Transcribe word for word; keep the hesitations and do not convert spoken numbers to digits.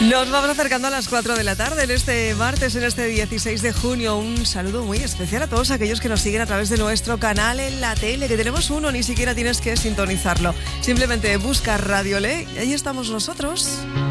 Nos vamos acercando a las cuatro de la tarde en este martes, en este dieciséis de junio. Un saludo muy especial a todos aquellos que nos siguen a través de nuestro canal en la tele, que tenemos uno, ni siquiera tienes que sintonizarlo. Simplemente busca Radio Le y ahí estamos nosotros.